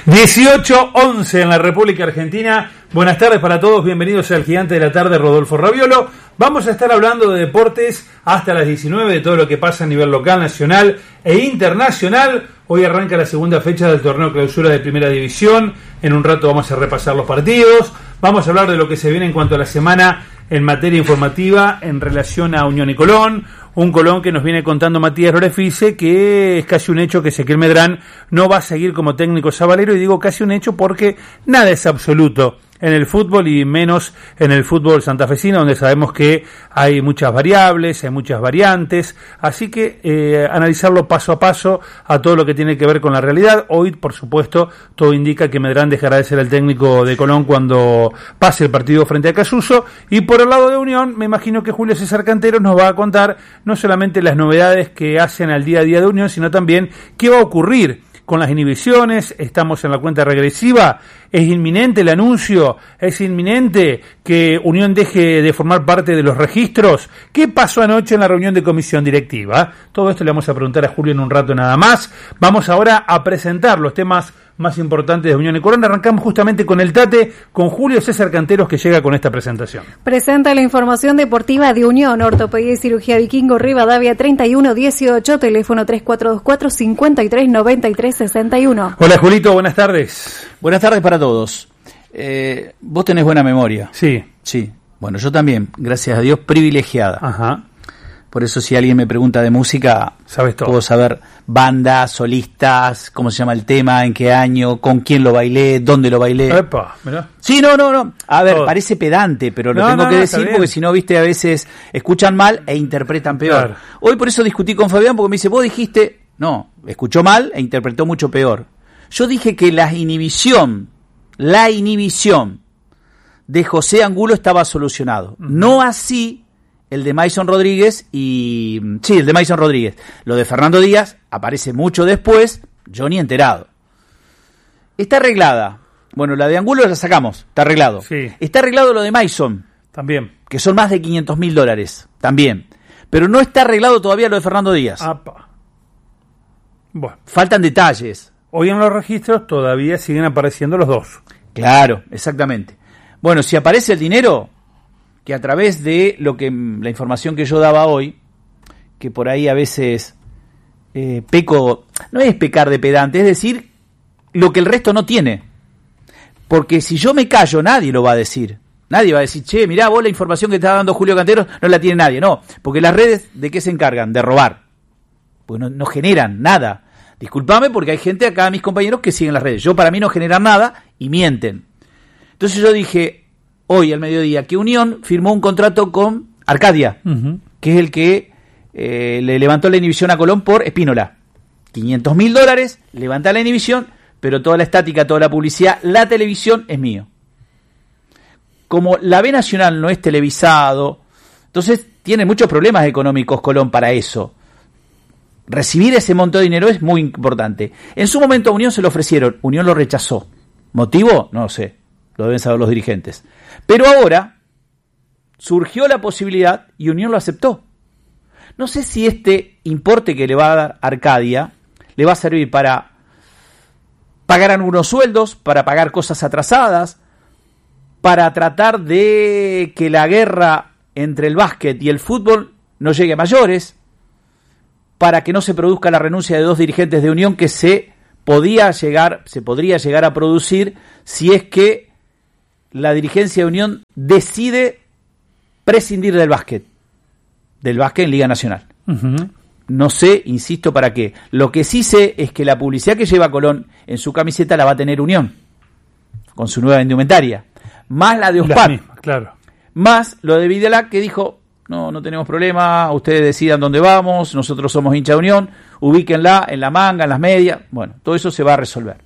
18:11 en la República Argentina. Buenas tardes para todos, bienvenidos al Gigante de la Tarde, Rodolfo Raviolo. Vamos a estar hablando de deportes hasta las 19, de todo lo que pasa a nivel local, nacional e internacional. Hoy arranca la segunda fecha del torneo clausura de Primera División. En un rato vamos a repasar los partidos. Vamos a hablar de lo que se viene en cuanto a la semana en materia informativa en relación a Unión y Colón. Un Colón que nos viene contando Matías Lorefice que es casi un hecho que Ezequiel Medrán no va a seguir como técnico sabalero, y digo casi un hecho porque nada es absoluto en el fútbol y menos en el fútbol santafesino, donde sabemos que hay muchas variables, hay muchas variantes, así que analizarlo paso a paso a todo lo que tiene que ver con la realidad. Hoy, por supuesto, todo indica que Medrán dejará de ser el técnico de Colón cuando pase el partido frente a Casuso, y por el lado de Unión, me imagino que Julio César Cantero nos va a contar no solamente las novedades que hacen al día a día de Unión, sino también qué va a ocurrir con las inhibiciones. Estamos en la cuenta regresiva, es inminente el anuncio, es inminente que Unión deje de formar parte de los registros. ¿Qué pasó anoche en la reunión de comisión directiva? Todo esto le vamos a preguntar a Julio en un rato nada más. Vamos ahora a presentar los temas más importantes de Unión y Colón. Arrancamos justamente con el Tate, con Julio César Canteros, que llega con esta presentación. Presenta la información deportiva de Unión, Ortopedia y Cirugía Vikingo, Rivadavia 3118, teléfono 3424-539361. Hola Julito, buenas tardes. Buenas tardes para todos. Vos tenés buena memoria. Sí. Sí. Bueno, yo también, gracias a Dios, privilegiada. Ajá. Por eso si alguien me pregunta de música, sabes todo. Puedo saber bandas, solistas, cómo se llama el tema, en qué año, con quién lo bailé, dónde lo bailé. Epa, mirá. Sí, no. A ver, todo. Parece pedante, pero lo tengo que decir porque si no, viste, a veces escuchan mal e interpretan peor. Claro. Hoy por eso discutí con Fabián porque me dice, vos dijiste, no, escuchó mal e interpretó mucho peor. Yo dije que la inhibición de José Angulo estaba solucionado. No así el de Mason Rodríguez el de Mason Rodríguez. Lo de Fernando Díaz aparece mucho después, yo ni enterado. Está arreglada. Bueno, la de Angulo la sacamos, está arreglado. Sí. Está arreglado lo de Mason. También. Que son más de $500.000, también. Pero no está arreglado todavía lo de Fernando Díaz. Apa. Bueno. Faltan detalles. Hoy en los registros todavía siguen apareciendo los dos. Claro, exactamente. Bueno, si aparece el dinero, que a través de la información que yo daba hoy, que por ahí a veces peco, no es pecar de pedante, es decir, lo que el resto no tiene. Porque si yo me callo, nadie lo va a decir. Nadie va a decir, che, mirá, vos la información que está dando Julio Canteros no la tiene nadie. No, porque las redes, ¿de qué se encargan? De robar. Porque no generan nada. Disculpame porque hay gente acá, mis compañeros, que siguen las redes. Yo, para mí, no generan nada y mienten. Entonces yo dije hoy al mediodía que Unión firmó un contrato con Arcadia, que es el que le levantó la inhibición a Colón por Espínola. $500.000, levanta la inhibición, pero toda la estática, toda la publicidad, la televisión es mío. Como la B Nacional no es televisado, entonces tiene muchos problemas económicos Colón para eso. Recibir ese monto de dinero es muy importante. En su momento a Unión se lo ofrecieron, Unión lo rechazó. ¿Motivo? No lo sé, lo deben saber los dirigentes. Pero ahora surgió la posibilidad y Unión lo aceptó. No sé si este importe que le va a dar Arcadia le va a servir para pagar algunos sueldos, para pagar cosas atrasadas, para tratar de que la guerra entre el básquet y el fútbol no llegue a mayores, para que no se produzca la renuncia de dos dirigentes de Unión que se podría llegar a producir si es que la dirigencia de Unión decide prescindir del básquet en Liga Nacional. No sé, insisto, para qué. Lo que sí sé es que la publicidad que lleva Colón en su camiseta la va a tener Unión, con su nueva indumentaria, más la de Ospar, claro. Más lo de Videlac, que dijo, no tenemos problema, ustedes decidan dónde vamos, nosotros somos hincha de Unión, ubíquenla en la manga, en las medias, bueno, todo eso se va a resolver.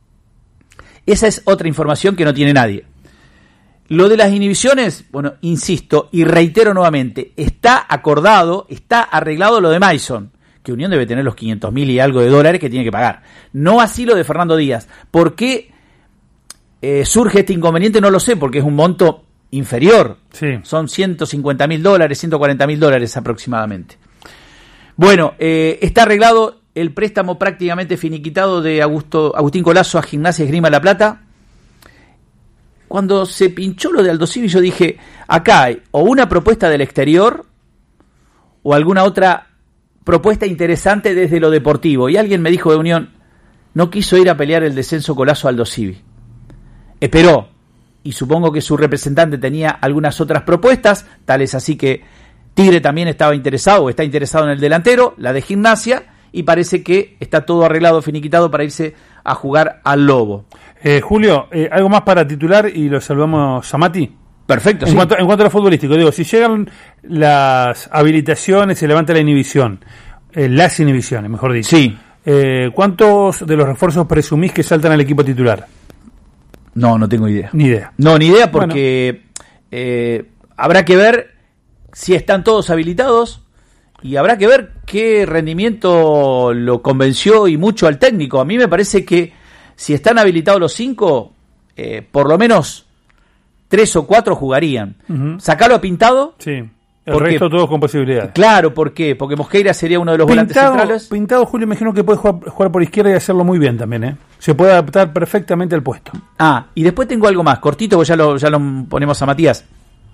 Esa es otra información que no tiene nadie. Lo de las inhibiciones, bueno, insisto y reitero nuevamente, está acordado, está arreglado lo de Mason, que Unión debe tener los $500.000 y algo de dólares que tiene que pagar. No así lo de Fernando Díaz. ¿Por qué surge este inconveniente? No lo sé, porque es un monto inferior. Sí. Son $150.000, $140.000 aproximadamente. Bueno, está arreglado el préstamo prácticamente finiquitado de Agustín Colazo a Gimnasia Esgrima La Plata. Cuando se pinchó lo de Aldosivi, yo dije, acá hay o una propuesta del exterior o alguna otra propuesta interesante desde lo deportivo. Y alguien me dijo de Unión, no quiso ir a pelear el descenso Colazo Aldosivi. Esperó, y supongo que su representante tenía algunas otras propuestas, tales así que Tigre también estaba interesado o está interesado en el delantero, la de Gimnasia, y parece que está todo arreglado, finiquitado para irse a jugar al Lobo. Julio, algo más para titular y lo saludamos a Mati. Perfecto, en sí. cuanto a lo futbolístico, digo, si llegan las habilitaciones, se levanta la inhibición, las inhibiciones, mejor dicho. Sí. ¿Cuántos de los refuerzos presumís que saltan al equipo titular? No tengo idea. Ni idea. No, ni idea porque habrá que ver si están todos habilitados y habrá que ver qué rendimiento lo convenció y mucho al técnico. A mí me parece que si están habilitados los 5, por lo menos 3 o 4 jugarían. Uh-huh. Sacarlo a Pintado. Sí. El resto todos con posibilidades. Claro, ¿por qué? Porque Mosqueira sería uno de los volantes centrales. Pintado, Julio, me imagino que puede jugar por izquierda y hacerlo muy bien también, ¿eh? Se puede adaptar perfectamente al puesto. Y después tengo algo más, cortito, porque ya lo ponemos a Matías.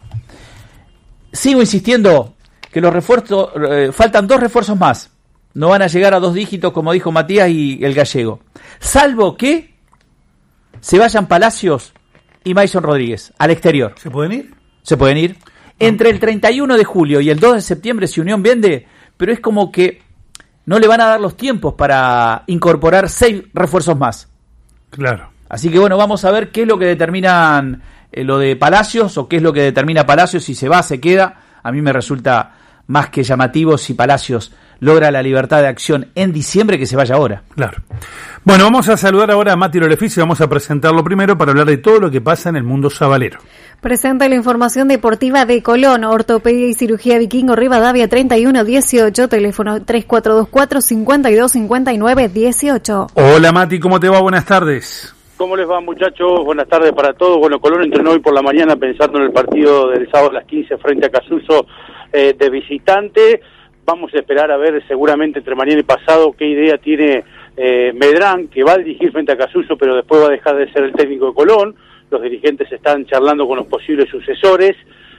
Sigo insistiendo que los refuerzos, faltan 2 refuerzos más. No van a llegar a 2 dígitos, como dijo Matías y el gallego. Salvo que se vayan Palacios y Mason Rodríguez al exterior. ¿Se pueden ir? Se pueden ir. Entre el 31 de julio y el 2 de septiembre si Unión vende, pero es como que no le van a dar los tiempos para incorporar 6 refuerzos más. Claro. Así que bueno, vamos a ver qué es lo que determinan lo de Palacios o qué es lo que determina Palacios, si se va, se queda. A mí me resulta más que llamativo si Palacios logra la libertad de acción en diciembre que se vaya ahora. Claro. Bueno, vamos a saludar ahora a Mati Loreficio y vamos a presentarlo primero para hablar de todo lo que pasa en el mundo sabalero. Presenta la información deportiva de Colón, Ortopedia y Cirugía Vikingo Rivadavia 3118, teléfono 3424-5259-18. Hola Mati, ¿cómo te va? Buenas tardes. ¿Cómo les va, muchachos? Buenas tardes para todos. Bueno, Colón entrenó hoy por la mañana pensando en el partido del sábado a las 15 frente a Casuso de visitante. Vamos a esperar a ver seguramente entre mañana y pasado qué idea tiene Medrán, que va a dirigir frente a Casuso, pero después va a dejar de ser el técnico de Colón. Los dirigentes están charlando con los posibles sucesores.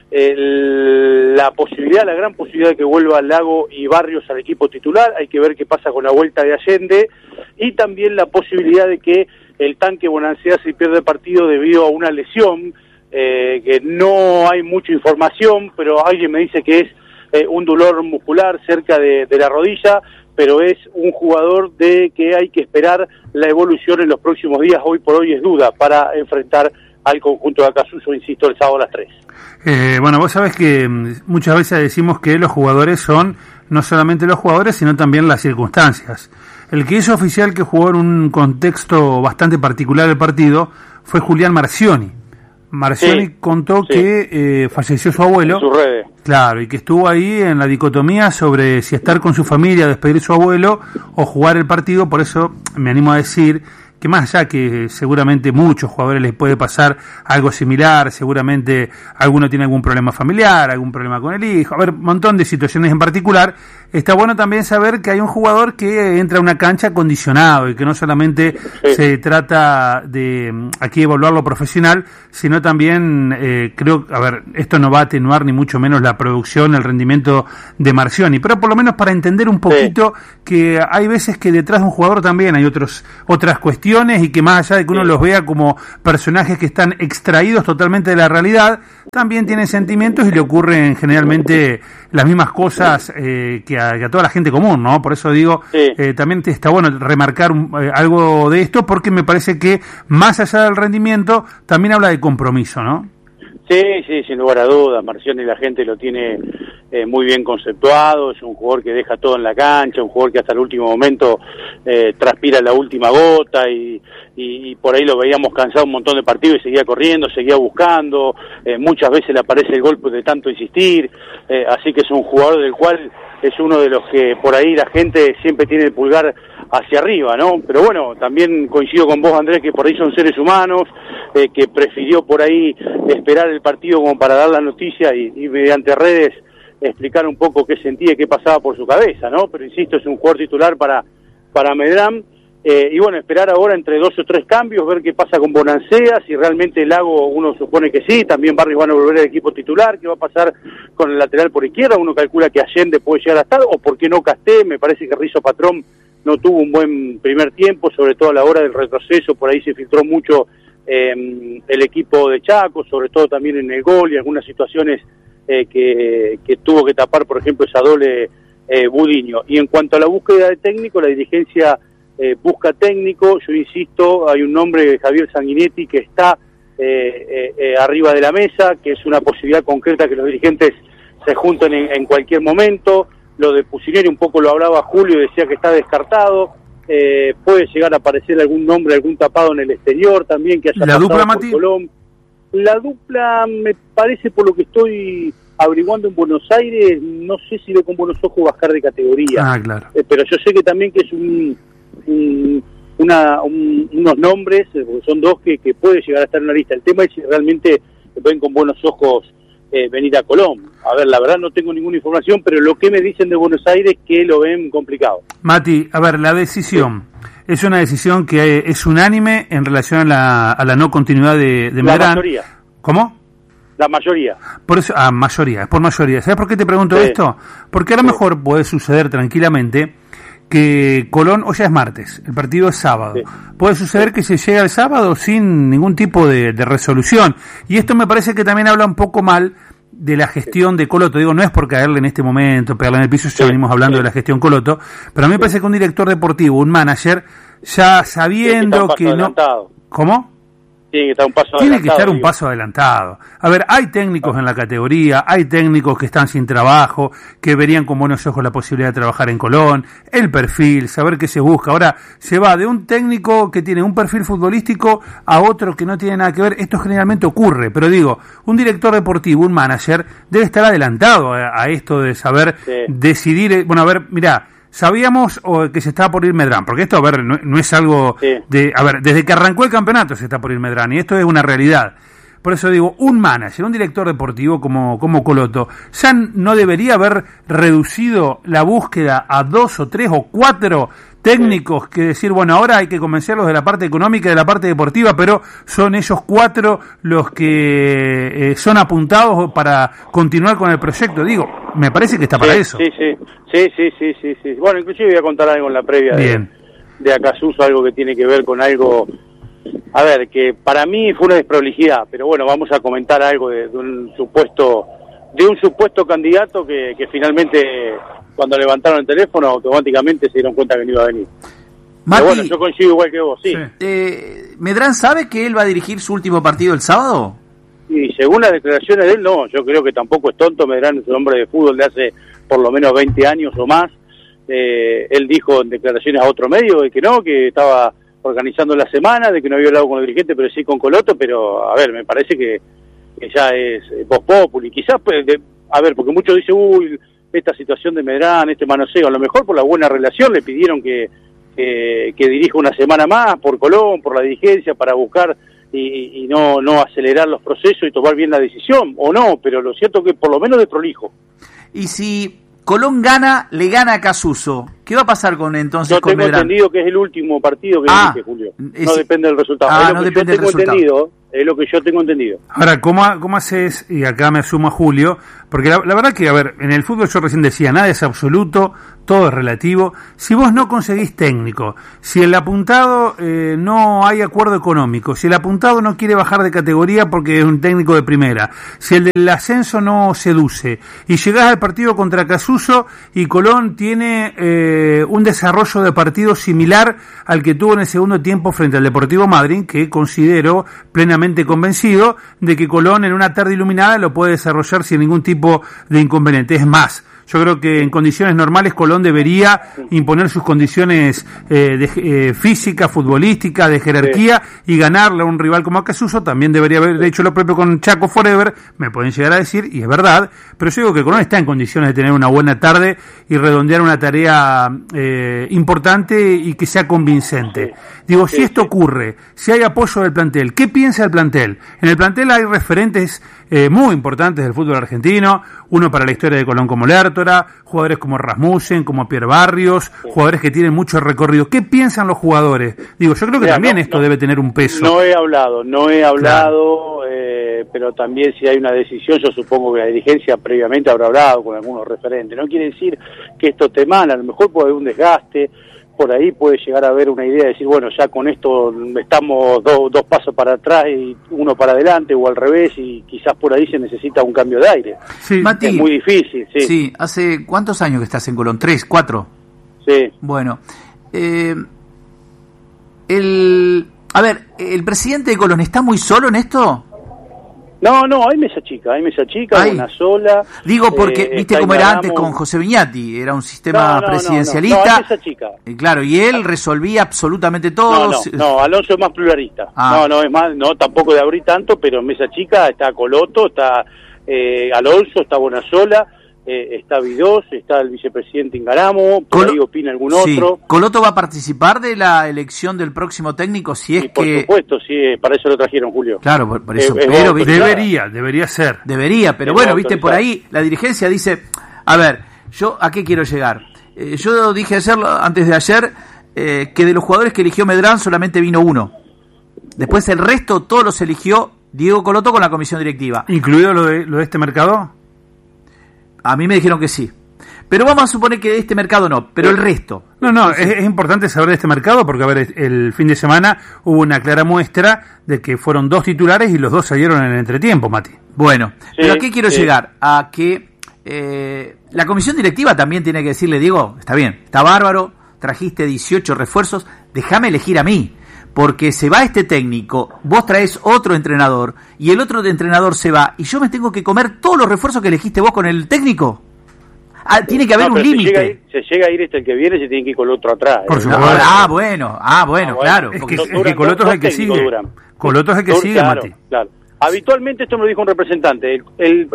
La gran posibilidad de que vuelva Lago y Barrios al equipo titular. Hay que ver qué pasa con la vuelta de Allende. Y también la posibilidad de que el tanque Bonancea se pierde el partido debido a una lesión, que no hay mucha información, pero alguien me dice que es un dolor muscular cerca de la rodilla, pero es un jugador de que hay que esperar la evolución en los próximos días. Hoy por hoy es duda para enfrentar al conjunto de Acasuso, insisto, el sábado a las 3. Bueno, vos sabés que muchas veces decimos que los jugadores son no solamente los jugadores, sino también las circunstancias. El que hizo oficial que jugó en un contexto bastante particular el partido fue Julián Marcioni. Marcioni contó que falleció su abuelo. En sus redes. Claro, y que estuvo ahí en la dicotomía sobre si estar con su familia, despedir a su abuelo o jugar el partido. Por eso me animo a decir que más allá que seguramente muchos jugadores les puede pasar algo similar, seguramente alguno tiene algún problema familiar, algún problema con el hijo, a ver, un montón de situaciones en particular, está bueno también saber que hay un jugador que entra a una cancha condicionado y que no solamente se trata de aquí evaluar lo profesional, sino también creo, a ver, esto no va a atenuar ni mucho menos la producción, el rendimiento de Marcioni, pero por lo menos para entender un poquito que hay veces que detrás de un jugador también hay otras cuestiones y que más allá de que uno los vea como personajes que están extraídos totalmente de la realidad, también tienen sentimientos y le ocurren generalmente las mismas cosas que a toda la gente común, ¿no? Por eso digo, también está bueno remarcar algo de esto porque me parece que más allá del rendimiento también habla de compromiso, ¿no? Sí, sin lugar a dudas, Marcioni la gente lo tiene muy bien conceptuado, es un jugador que deja todo en la cancha, un jugador que hasta el último momento transpira la última gota y por ahí lo veíamos cansado un montón de partidos y seguía corriendo, seguía buscando, muchas veces le aparece el golpe de tanto insistir, así que es un jugador del cual es uno de los que por ahí la gente siempre tiene el pulgar hacia arriba, ¿no? Pero bueno, también coincido con vos, Andrés, que por ahí son seres humanos, que prefirió por ahí esperar el partido como para dar la noticia y mediante redes explicar un poco qué sentía y qué pasaba por su cabeza, ¿no? Pero insisto, es un jugador titular para para Medrán. Y bueno, esperar ahora entre 2 o 3 cambios, ver qué pasa con Bonancea, si realmente Lago uno supone que sí, también Barrios van a volver al equipo titular, qué va a pasar con el lateral por izquierda, uno calcula que Allende puede llegar a estar, o por qué no Casté, me parece que Rizzo Patrón no tuvo un buen primer tiempo, sobre todo a la hora del retroceso, por ahí se filtró mucho el equipo de Chaco, sobre todo también en el gol y algunas situaciones que tuvo que tapar, por ejemplo, esa doble Budiño. Y en cuanto a la búsqueda de técnico, la dirigencia busca técnico, yo insisto, hay un nombre, Javier Sanguinetti, que está arriba de la mesa, que es una posibilidad concreta que los dirigentes se junten en cualquier momento. Lo de Pusineri un poco lo hablaba Julio y decía que está descartado. Puede llegar a aparecer algún nombre, algún tapado en el exterior también que haya ¿La pasado dupla, por Mati? Colón. La dupla, me parece, por lo que estoy averiguando en Buenos Aires, no sé si ve con buenos ojos bajar de categoría. Ah, claro. Pero yo sé que también que es unos nombres, porque son dos que puede llegar a estar en la lista. El tema es si realmente ven con buenos ojos venir a Colón. A ver, la verdad no tengo ninguna información, pero lo que me dicen de Buenos Aires que lo ven complicado. Mati, a ver, la decisión es una decisión que es unánime en relación a la no continuidad de La Medrán. mayoría. ¿Cómo? La mayoría. Por eso, mayoría, es por mayoría. ¿Sabes por qué te pregunto esto? Porque a lo mejor puede suceder tranquilamente que Colón, hoy ya es martes, el partido es sábado. Sí. Puede suceder que se llegue al sábado sin ningún tipo de resolución. Y esto me parece que también habla un poco mal de la gestión de Coloto. Digo, no es por caerle en este momento, pegarle en el piso, ya venimos hablando de la gestión Coloto, pero a mí me parece que un director deportivo, un manager, ya sabiendo que no... Adelantado. ¿Cómo? Tiene que estar un paso Tiene adelantado. que estar un digo. paso adelantado. A ver, hay técnicos en la categoría, hay técnicos que están sin trabajo, que verían con buenos ojos la posibilidad de trabajar en Colón, el perfil, saber qué se busca. Ahora, se va de un técnico que tiene un perfil futbolístico a otro que no tiene nada que ver. Esto generalmente ocurre, pero digo, un director deportivo, un manager, debe estar adelantado a esto de saber decidir. Bueno, a ver, mirá, sabíamos que se estaba por ir Medrán, porque esto, a ver, no es algo de... A ver, desde que arrancó el campeonato se está por ir Medrán, y esto es una realidad. Por eso digo, un manager, un director deportivo como Coloto, ya no debería haber reducido la búsqueda a 2 o 3 o 4 técnicos que decir, bueno, ahora hay que convencerlos de la parte económica y de la parte deportiva, pero son ellos 4 los que son apuntados para continuar con el proyecto. Digo, me parece que está para eso. Sí. Bueno, inclusive voy a contar algo en la previa de Acasuso, algo que tiene que ver con algo, a ver, que para mí fue una desprolijidad, pero bueno, vamos a comentar algo de un supuesto candidato que finalmente, cuando levantaron el teléfono, automáticamente se dieron cuenta que no iba a venir. Mati, pero bueno, yo coincido igual que vos, sí. ¿Medrán sabe que él va a dirigir su último partido el sábado? Y según las declaraciones de él, no, yo creo que tampoco es tonto. Medrán es un hombre de fútbol de hace por lo menos 20 años o más. Él dijo en declaraciones a otro medio de que no, que estaba organizando la semana, de que no había hablado con el dirigente, pero sí con Coloto. Pero, a ver, me parece que ya es voz populi. Quizás, a ver, porque muchos dicen, uy, esta situación de Medrán, este manoseo, a lo mejor por la buena relación le pidieron que dirija una semana más por Colón, por la dirigencia, para buscar y no acelerar los procesos y tomar bien la decisión, o no, pero lo cierto es que por lo menos de prolijo. Y si Colón gana, le gana a Casuso, ¿qué va a pasar con entonces con Medrán? Yo tengo entendido que es el último partido que dirige, Julio. No depende del resultado. Es lo que yo tengo entendido. Ahora, ¿cómo haces? Y acá me asumo a Julio, porque la verdad que, a ver, en el fútbol yo recién decía, nada es absoluto, todo es relativo. Si vos no conseguís técnico, si el apuntado no hay acuerdo económico, si el apuntado no quiere bajar de categoría porque es un técnico de primera, si el del ascenso no seduce, y llegás al partido contra Casuso y Colón tiene un desarrollo de partido similar al que tuvo en el segundo tiempo frente al Deportivo Madryn, que considero plenamente convencido de que Colón en una tarde iluminada lo puede desarrollar sin ningún tipo de inconveniente. Es más, yo creo que en condiciones normales Colón debería imponer sus condiciones física, futbolística, de jerarquía y ganarle a un rival como Acasuso. También debería haber hecho lo propio con Chaco Forever, me pueden llegar a decir, y es verdad, pero yo digo que Colón está en condiciones de tener una buena tarde y redondear una tarea importante y que sea convincente. Digo, si esto ocurre, si hay apoyo del plantel, ¿qué piensa el plantel? En el plantel hay referentes muy importantes del fútbol argentino, uno para la historia de Colón como Lerto, Gótora, jugadores como Rasmussen, como Pierre Barrios, jugadores que tienen mucho recorrido. ¿Qué piensan los jugadores? Digo, yo creo que también esto debe tener un peso. No he hablado, claro. Pero también si hay una decisión, yo supongo que la dirigencia previamente habrá hablado con algunos referentes. No quiere decir que esto esté mal, a lo mejor puede haber un desgaste, por ahí puede llegar a haber una idea de decir, bueno, ya con esto estamos dos pasos para atrás y uno para adelante o al revés, y quizás por ahí se necesita un cambio de aire. Sí. Mati, es muy difícil, sí. Sí, ¿hace cuántos años que estás en Colón? ¿3, 4? Sí. Bueno, ¿el presidente de Colón está muy solo en esto? No, hay mesa chica, una sola. Digo porque, viste cómo era antes con José Viñati, era un sistema presidencialista. No, hay mesa chica. Claro, y él resolvía absolutamente todo. No, Alonso es más pluralista. No, es más, tampoco de abrir tanto, pero en mesa chica está Coloto, está Alonso, está Bonasola, está Vidós, está el vicepresidente Ingaramo, por ahí opina algún otro. ¿Coloto va a participar de la elección del próximo técnico si es por supuesto, sí, para eso lo trajeron, Julio. Claro, por eso. Pero debería ser. Debería, pero bueno, viste, por ahí la dirigencia dice, a ver, ¿yo a qué quiero llegar? Yo dije antes de ayer que de los jugadores que eligió Medrán solamente vino uno. Después el resto todos los eligió Diego Coloto con la comisión directiva. ¿Incluido lo de este mercado? A mí me dijeron que sí. Pero vamos a suponer que de este mercado no, pero el resto. No, es importante saber de este mercado porque, a ver, el fin de semana hubo una clara muestra de que fueron 2 titulares y los 2 salieron en el entretiempo, Mati. Bueno, pero ¿a qué quiero llegar? A que la comisión directiva también tiene que decirle, Diego, está bien, está bárbaro, trajiste 18 refuerzos, déjame elegir a mí. Porque se va este técnico, vos traes otro entrenador y el otro entrenador se va y yo me tengo que comer todos los refuerzos que elegiste vos con el técnico. Tiene que haber un límite. Se llega a ir el que viene, se tiene que ir con el otro atrás. Por supuesto. Bueno, claro. Es que Coloto es el que sigue. Coloto es el que sigue, claro, Mati. Claro. Habitualmente, esto me lo dijo un representante,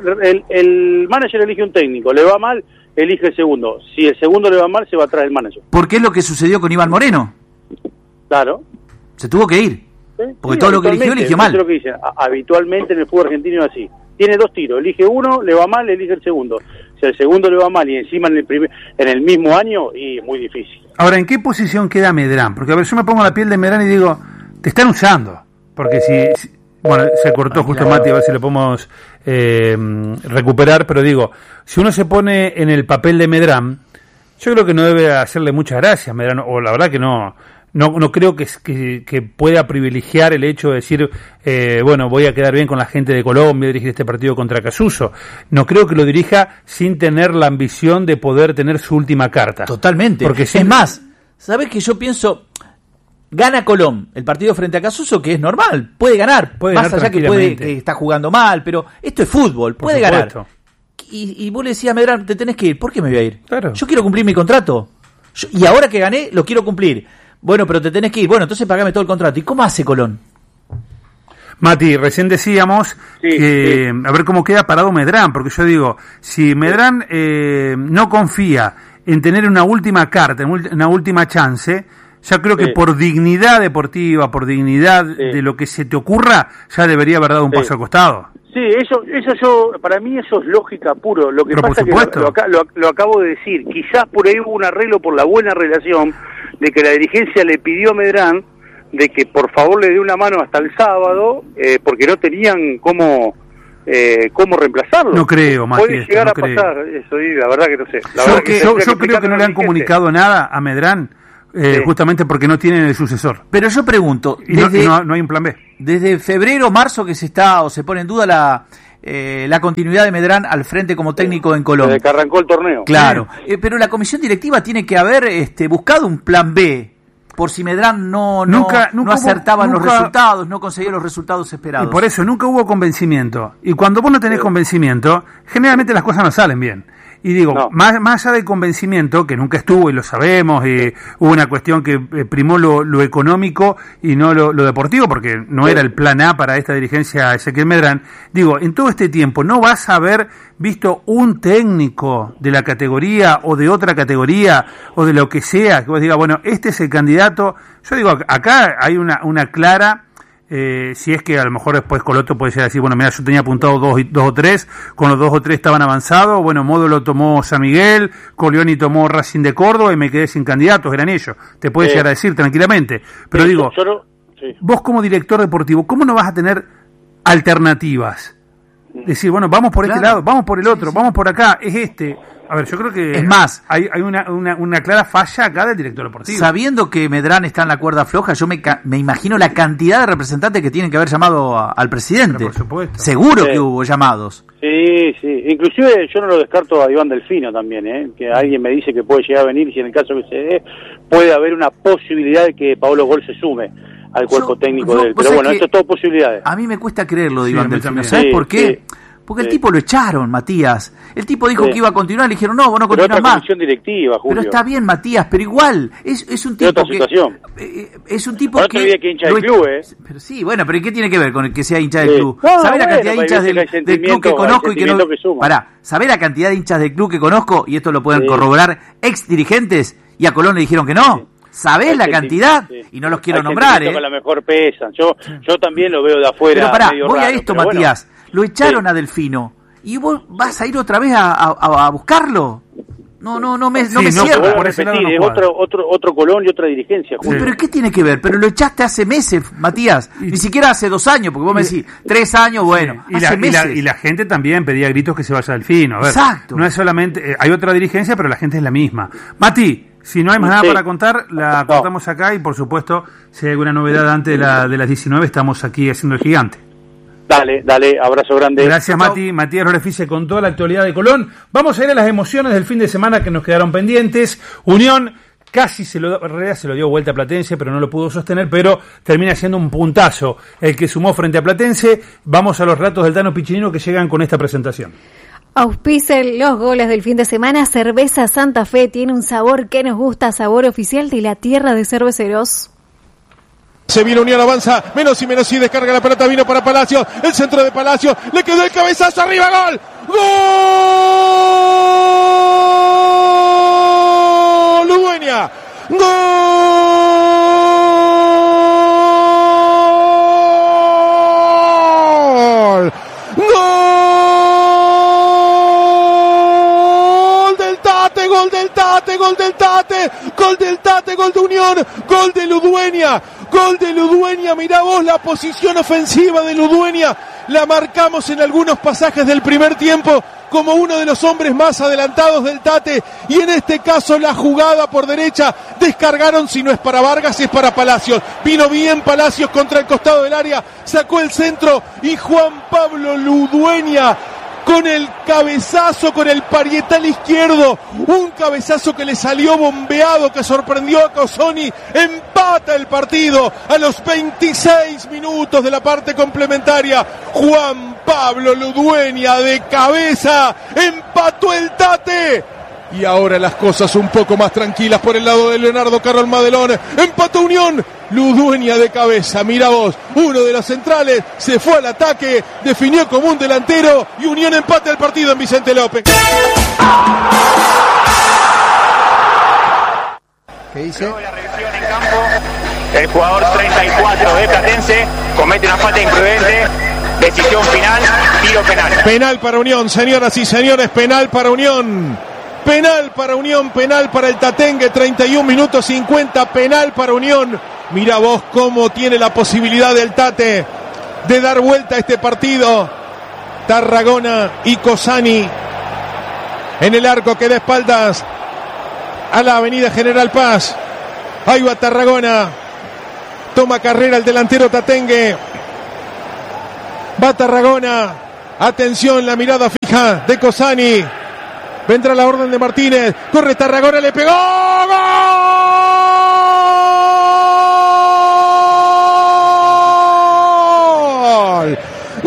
el manager elige un técnico, le va mal, elige el segundo. Si el segundo le va mal, se va atrás del manager. Porque es lo que sucedió con Iván Moreno. Claro. Se tuvo que ir. Porque todo lo que eligió mal. Eso es lo que dicen. Habitualmente en el fútbol argentino es así. Tiene 2 tiros. Elige uno, le va mal, elige el segundo. Si el segundo le va mal y encima en el mismo año, y es muy difícil. Ahora, ¿en qué posición queda Medrán? Porque, a ver, yo me pongo la piel de Medrán y digo, te están usando. Porque si bueno, se cortó justo claro. Mati, a ver si lo podemos recuperar. Pero digo, si uno se pone en el papel de Medrán, yo creo que no debe hacerle muchas gracias Medrán, o la verdad que no creo que pueda privilegiar el hecho de decir, bueno, voy a quedar bien con la gente de Colombia, dirigir este partido contra Casuso. No creo que lo dirija sin tener la ambición de poder tener su última carta. Totalmente. Porque es más, ¿sabes que yo pienso? Gana Colón el partido frente a Casuso, que es normal, puede ganar más allá que está jugando mal, pero esto es fútbol, puede ganar. Y vos le decías a Medrán, te tenés que ir. ¿Por qué me voy a ir? Claro. Yo quiero cumplir mi contrato. Y ahora que gané, lo quiero cumplir. Bueno, pero te tenés que ir. Bueno, entonces pagame todo el contrato. ¿Y cómo hace Colón? Mati, recién decíamos que a ver cómo queda parado Medrán, porque yo digo, si Medrán no confía en tener una última carta, una última chance, ya creo que por dignidad deportiva, por dignidad de lo que se te ocurra, ya debería haber dado un paso al costado. Sí, eso para mí eso es lógica puro. Lo que pasa es que lo acabo de decir. Quizás por ahí hubo un arreglo por la buena relación de que la dirigencia le pidió a Medrán de que por favor le dé una mano hasta el sábado, porque no tenían cómo reemplazarlo. No creo, Mati. Puede llegar a pasar eso, y la verdad que no sé. Yo creo que no le han comunicado nada a Medrán, justamente porque no tienen el sucesor. Pero yo pregunto, y no hay un plan B. Desde febrero, marzo que se pone en duda la continuidad de Medrán al frente como técnico en Colombia. Desde que arrancó el torneo. Claro, pero la comisión directiva tiene que haber buscado un plan B por si Medrán no acertaba en los resultados, no conseguía los resultados esperados. Y por eso nunca hubo convencimiento. Y cuando vos no tenés convencimiento, generalmente las cosas no salen bien. Y digo, más allá del convencimiento, que nunca estuvo y lo sabemos, y hubo una cuestión que primó lo económico y no lo deportivo, porque no era el plan A para esta dirigencia Ezequiel Medrán. Digo, en todo este tiempo, ¿no vas a haber visto un técnico de la categoría o de otra categoría o de lo que sea, que vos digas, bueno, este es el candidato? Yo digo, acá hay una clara si es que a lo mejor después Coloto puede llegar a decir, bueno, mira, yo tenía apuntado dos o tres, con los 2 o 3 estaban avanzados, bueno, Módulo tomó San Miguel, Colioni tomó Racing de Córdoba y me quedé sin candidatos, eran ellos. Te puede llegar a decir tranquilamente. Pero digo, vos como director deportivo, ¿cómo no vas a tener alternativas? Decir, bueno, vamos por este lado, vamos por el otro, vamos por acá, es este. A ver, yo creo que es más, hay una clara falla acá del director deportivo. Sabiendo que Medrán está en la cuerda floja, yo me imagino la cantidad de representantes que tienen que haber llamado al presidente. Pero por supuesto. Seguro que hubo llamados. Sí. Inclusive yo no lo descarto a Iván Delfino también, que alguien me dice que puede llegar a venir, si en el caso que se dé, puede haber una posibilidad de que Paolo Gol se sume al cuerpo técnico de él. Pero bueno, esto es todo posibilidades. A mí me cuesta creerlo de Iván Delfino. ¿Sabes por qué? Porque el tipo lo echaron, Matías. El tipo dijo que iba a continuar, le dijeron, no, vos no continuás más. Comisión directiva, Julio. Pero está bien, Matías, pero igual, es un tipo es un tipo que... No que hincha del club, Pero sí, bueno, pero ¿qué tiene que ver con que sea hincha del club? ¿Sabés la cantidad de hinchas del club que conozco y que no... ¿Sabés la cantidad de hinchas del club que conozco? Y esto lo pueden corroborar ex dirigentes, y a Colón le dijeron que no. ¿Sabés la cantidad? Y no los quiero nombrar, que a lo mejor pesan. Yo también lo veo de afuera. Pero voy a esto, Matías. Bueno. Lo echaron a Delfino. ¿Y vos vas a ir otra vez a buscarlo? No me cierra. Por ese lado es otro Colón y otra dirigencia. Julio. ¿Pero qué tiene que ver? Pero lo echaste hace meses, Matías. Ni siquiera hace 2 años, porque vos me decís 3 años, bueno. Hace meses. Y la gente también pedía gritos que se vaya Delfino. A ver, exacto. No es solamente... hay otra dirigencia, pero la gente es la misma. Mati, si no hay más nada para contar, la cortamos acá y, por supuesto, si hay alguna novedad antes de las 19, estamos aquí haciendo el gigante. Dale, abrazo grande. Gracias, Mati. Matías Lorefice con toda la actualidad de Colón. Vamos a ir a las emociones del fin de semana que nos quedaron pendientes. Unión casi se lo dio vuelta a Platense, pero no lo pudo sostener, pero termina siendo un puntazo el que sumó frente a Platense. Vamos a los relatos del Tano Piccinino que llegan con esta presentación. Auspicen los goles del fin de semana. Cerveza Santa Fe tiene un sabor que nos gusta, sabor oficial de la tierra de cerveceros. Se viene Unión, avanza, menos y descarga la pelota, vino para Palacio, el centro de Palacio, le quedó el cabezazo, arriba, gol, gol, Ludueña, gol, gol del Tate, gol de Unión, gol de Ludueña. Gol de Ludueña, mirá vos la posición ofensiva de Ludueña, la marcamos en algunos pasajes del primer tiempo como uno de los hombres más adelantados del Tate, y en este caso la jugada por derecha, descargaron, si no es para Vargas es para Palacios, vino bien Palacios contra el costado del área, sacó el centro y Juan Pablo Ludueña con el cabezazo, con el parietal izquierdo, un cabezazo que le salió bombeado, que sorprendió a Cozzoni, empata el partido a los 26 minutos de la parte complementaria. Juan Pablo Ludueña de cabeza, empató el Tate. Y ahora las cosas un poco más tranquilas por el lado de Leonardo Carol Madelón. Empató Unión. Ludueña de cabeza. Mira vos. Uno de los centrales se fue al ataque. Definió como un delantero. Y Unión empata el partido en Vicente López. ¿Qué dice? La revisión en campo. El jugador 34 de Platense comete una falta imprudente. Decisión final. Tiro penal. Penal para Unión, señoras y señores. Penal para Unión. Penal para Unión, penal para el Tatengue, 31 minutos 50, penal para Unión. Mira vos cómo tiene la posibilidad del Tate de dar vuelta a este partido. Tarragona y Cozzani en el arco que da espaldas a la avenida General Paz. Ahí va Tarragona. Toma carrera el delantero Tatengue. Va Tarragona. Atención, la mirada fija de Cozzani. Vendrá la orden de Martínez. Corre Tarragona, le pegó. ¡Gol!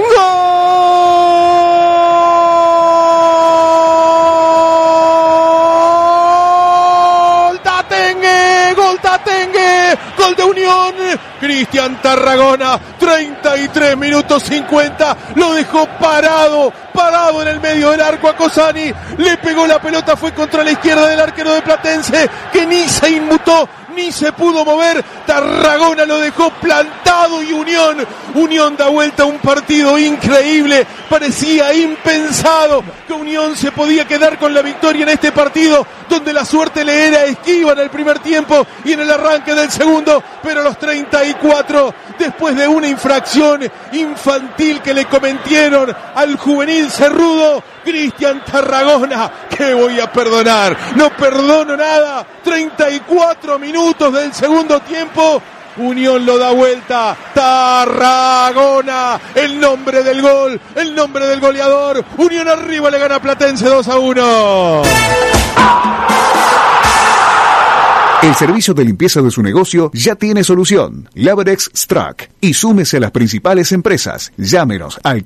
¡Gol! ¡Tatengue! ¡Gol Tatengue! ¡Gol de Unión! Cristian Tarragona, 33 minutos 50, lo dejó parado en el medio del arco a Cozzani, le pegó la pelota, fue contra la izquierda del arquero de Platense, que ni se inmutó, ni se pudo mover. Tarragona lo dejó plantado y Unión da vuelta a un partido increíble. Parecía impensado que Unión se podía quedar con la victoria en este partido, donde la suerte le era esquiva en el primer tiempo y en el arranque del segundo, pero a los 34, después de una infracción infantil que le cometieron al juvenil Cerrudo, Cristian Tarragona, ¿qué voy a perdonar? No perdono nada. 34 minutos del segundo tiempo, Unión lo da vuelta. Tarragona, el nombre del gol, el nombre del goleador. Unión arriba, le gana a Platense 2-1. El servicio de limpieza de su negocio ya tiene solución. Labrex Strack. Y súmese a las principales empresas. Llámenos al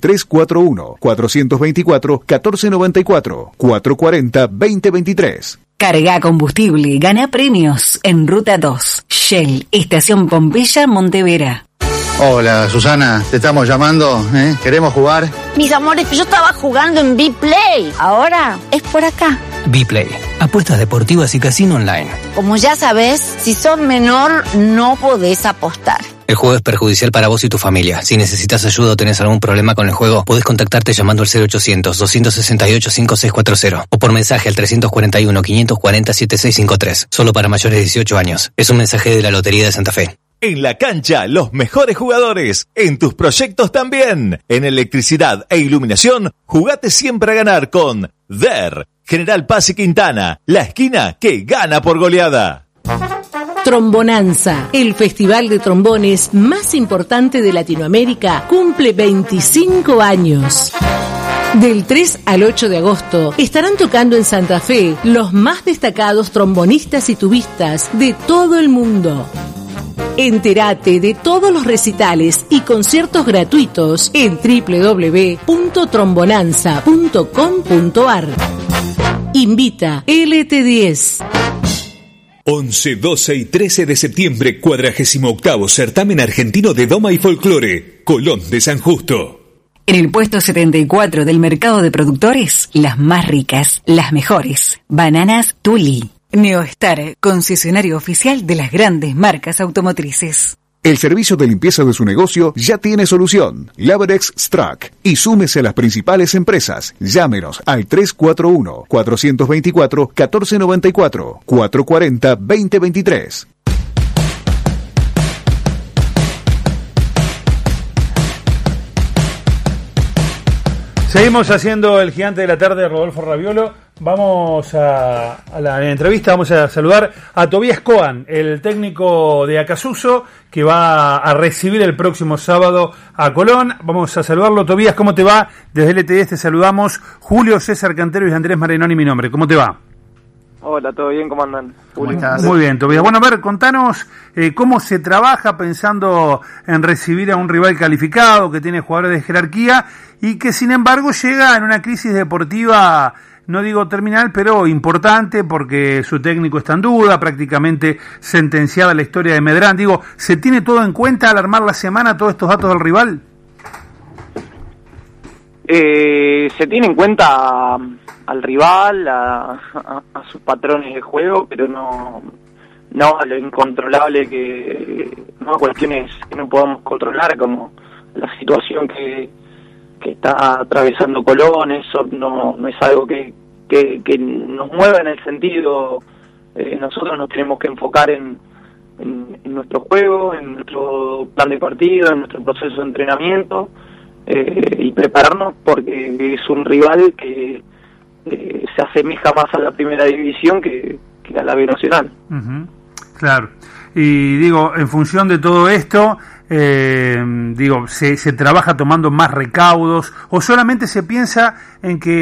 341-424-1494, 440-2023. Carga combustible, gana premios en Ruta 2. Shell, Estación Pompeya, Montevera. Hola, Susana, te estamos llamando, ¿eh? ¿Queremos jugar? Mis amores, yo estaba jugando en Bplay. Ahora es por acá. Bplay, apuestas deportivas y casino online. Como ya sabes, si sos menor, no podés apostar. El juego es perjudicial para vos y tu familia. Si necesitas ayuda o tenés algún problema con el juego, podés contactarte llamando al 0800-268-5640 o por mensaje al 341-540-7653. Solo para mayores de 18 años. Es un mensaje de la Lotería de Santa Fe. En la cancha, los mejores jugadores. En tus proyectos también. En electricidad e iluminación, jugate siempre a ganar con DER. General Paz y Quintana, la esquina que gana por goleada. Trombonanza, el festival de trombones más importante de Latinoamérica, cumple 25 años. Del 3 al 8 de agosto estarán tocando en Santa Fe los más destacados trombonistas y tubistas de todo el mundo. Entérate de todos los recitales y conciertos gratuitos en www.trombonanza.com.ar. Invita LT10. 11, 12 y 13 de septiembre, 48º Certamen Argentino de Doma y Folclore, Colón de San Justo. En el puesto 74 del mercado de productores, las más ricas, las mejores. Bananas Tuli. Neostar, concesionario oficial de las grandes marcas automotrices. El servicio de limpieza de su negocio ya tiene solución. Labrex Strack. Y súmese a las principales empresas. Llámenos al 341-424-1494, 440-2023. Seguimos haciendo el gigante de la tarde, Rodolfo Raviolo. Vamos a la entrevista, vamos a saludar a Tobías Coan, el técnico de Acassuso, que va a recibir el próximo sábado a Colón. Vamos a saludarlo. Tobías, ¿cómo te va? Desde LT10 te saludamos. Julio César Cantero y Andrés Marinoni, mi nombre. ¿Cómo te va? Hola, ¿todo bien? ¿Cómo andan? ¿Cómo estás? Muy bien, Tobías. Bueno, a ver, contanos cómo se trabaja pensando en recibir a un rival calificado que tiene jugadores de jerarquía y que sin embargo llega en una crisis deportiva, no digo terminal, pero importante porque su técnico está en duda, prácticamente sentenciada la historia de Medrán. Digo, ¿se tiene todo en cuenta al armar la semana todos estos datos del rival? Se tiene en cuenta al rival, a sus patrones de juego, pero no a lo incontrolable, no a cuestiones que no podamos controlar, como la situación que está atravesando Colón. Eso no es algo que nos mueva en el sentido, nosotros nos tenemos que enfocar en nuestro juego, en nuestro plan de partido, en nuestro proceso de entrenamiento, y prepararnos porque es un rival que se asemeja más a la primera división que a la B Nacional. Uh-huh. Claro. Y digo, en función de todo esto, se trabaja tomando más recaudos o solamente se piensa en que